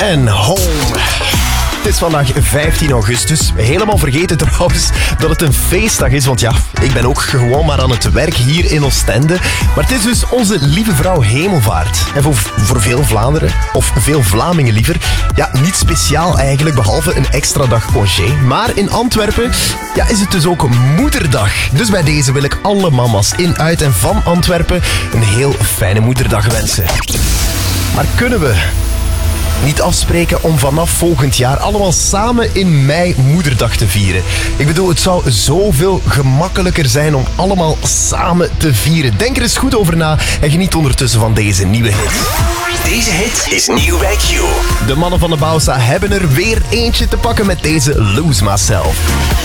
en Home. Het is vandaag 15 augustus. Helemaal vergeten trouwens dat het een feestdag is. Want ja, ik ben ook gewoon maar aan het werk hier in Oostende. Maar het is dus onze lieve vrouw Hemelvaart. En voor veel Vlaanderen, of veel Vlamingen liever, ja, niet speciaal eigenlijk, behalve een extra dag congé. Maar in Antwerpen ja, is het dus ook Moederdag. Dus bij deze wil ik alle mama's in, uit en van Antwerpen een heel fijne Moederdag wensen. Maar kunnen we niet afspreken om vanaf volgend jaar allemaal samen in mei Moederdag te vieren? Ik bedoel, het zou zoveel gemakkelijker zijn om allemaal samen te vieren. Denk er eens goed over na en geniet ondertussen van deze nieuwe hit. Deze hit is nieuw bij Q. De mannen van de Bausa hebben er weer eentje te pakken met deze Lose Myself.